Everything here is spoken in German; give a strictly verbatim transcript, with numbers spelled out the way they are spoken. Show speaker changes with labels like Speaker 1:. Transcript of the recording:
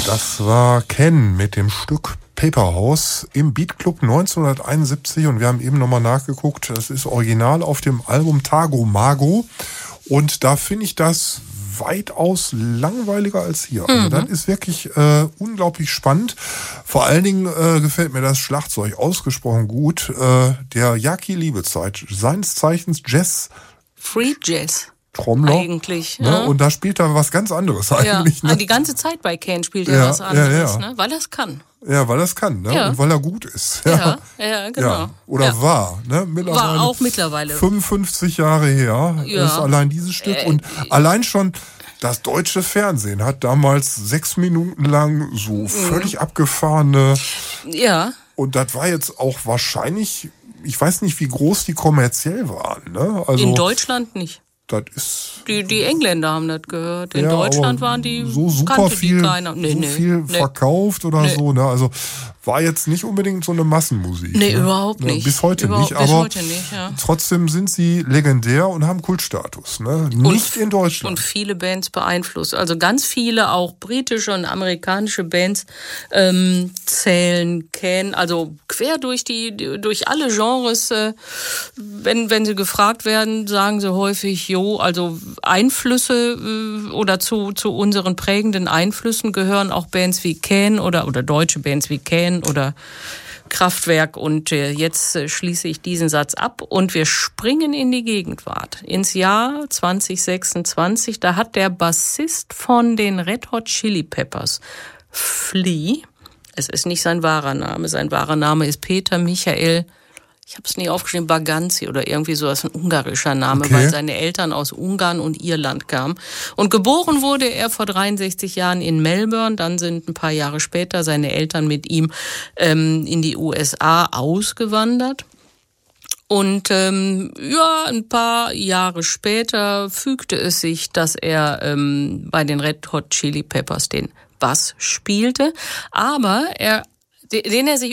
Speaker 1: Das war Ken mit dem Stück Paperhouse im Beat Club neunzehnhunderteinundsiebzig und wir haben eben nochmal nachgeguckt, das ist original auf dem Album Tago Mago und da finde ich das weitaus langweiliger als hier. Also mhm. das ist wirklich äh, unglaublich spannend. Vor allen Dingen äh, gefällt mir das Schlagzeug ausgesprochen gut. Äh, der Jaki Liebezeit, seines Zeichens Jazz.
Speaker 2: Free Jazz.
Speaker 1: Trommler.
Speaker 2: Eigentlich.
Speaker 1: Ne?
Speaker 2: Ja.
Speaker 1: Und da spielt er was ganz anderes eigentlich.
Speaker 2: Ja,
Speaker 1: ne?
Speaker 2: Die ganze Zeit bei Ken spielt er
Speaker 1: ja,
Speaker 2: was anderes,
Speaker 1: ja, ja.
Speaker 2: Ne? Weil er es kann.
Speaker 1: Ja, weil er es kann, ne?
Speaker 2: Ja.
Speaker 1: Und weil er gut ist.
Speaker 2: Ja, ja, ja genau.
Speaker 1: Ja. Oder
Speaker 2: ja.
Speaker 1: war, ne? Mittlerweile
Speaker 2: war auch mittlerweile.
Speaker 1: fünfundfünfzig Jahre her
Speaker 2: ja.
Speaker 1: ist allein dieses Stück.
Speaker 2: Äh,
Speaker 1: und allein schon das deutsche Fernsehen hat damals sechs Minuten lang so mhm. völlig abgefahrene...
Speaker 2: Ja.
Speaker 1: Und das war jetzt auch wahrscheinlich, ich weiß nicht, wie groß die kommerziell waren, ne? Also,
Speaker 2: in Deutschland nicht.
Speaker 1: Das ist...
Speaker 2: Die, die Engländer haben das gehört. In
Speaker 1: ja,
Speaker 2: Deutschland waren die...
Speaker 1: So super viel,
Speaker 2: nee,
Speaker 1: so
Speaker 2: nee,
Speaker 1: viel
Speaker 2: nee.
Speaker 1: verkauft oder
Speaker 2: nee.
Speaker 1: so, ne? Also war jetzt nicht unbedingt so eine Massenmusik.
Speaker 2: Nee,
Speaker 1: ne?
Speaker 2: überhaupt
Speaker 1: ne?
Speaker 2: nicht.
Speaker 1: Bis heute
Speaker 2: überhaupt,
Speaker 1: nicht,
Speaker 2: bis
Speaker 1: aber
Speaker 2: heute nicht, ja.
Speaker 1: trotzdem sind sie legendär und haben Kultstatus, ne? Nicht
Speaker 2: und,
Speaker 1: in Deutschland.
Speaker 2: Und viele Bands beeinflusst. Also ganz viele, auch britische und amerikanische Bands ähm, zählen, kennen, also quer durch die, durch alle Genres. Äh, wenn, wenn sie gefragt werden, sagen sie häufig, jo, also Einflüsse äh, oder zu, zu unseren prägenden Einflüssen gehören auch Bands wie Can oder, oder deutsche Bands wie Can oder Kraftwerk. Und äh, jetzt äh, schließe ich diesen Satz ab und wir springen in die Gegenwart, ins Jahr zwanzig sechsundzwanzig. Da hat der Bassist von den Red Hot Chili Peppers, Flea, es ist nicht sein wahrer Name, sein wahrer Name ist Peter Michael, ich habe es nie aufgeschrieben, Baganzi oder irgendwie so, das ist ein ungarischer Name,
Speaker 1: okay.
Speaker 2: weil seine Eltern aus Ungarn und Irland kamen. Und geboren wurde er vor dreiundsechzig Jahren in Melbourne, dann sind ein paar Jahre später seine Eltern mit ihm ähm, in die U S A ausgewandert. Und ähm, ja, ein paar Jahre später fügte es sich, dass er ähm, bei den Red Hot Chili Peppers den Bass spielte, aber er den er sich